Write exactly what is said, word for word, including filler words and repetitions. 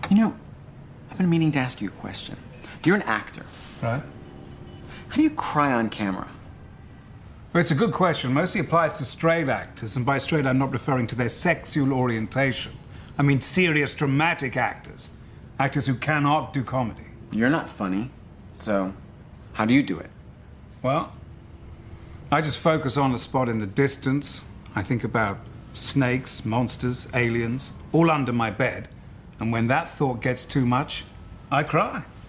You know, I've been meaning to ask you a question. You're an actor. Right. How do you cry on camera? Well, it's a good question. Mostly applies to straight actors, and by straight I'm not referring to their sexual orientation. I mean serious, dramatic actors. Actors who cannot do comedy. You're not funny, so how do you do it? Well, I just focus on a spot in the distance. I think about snakes, monsters, aliens, all under my bed. And when that thought gets too much, I cry.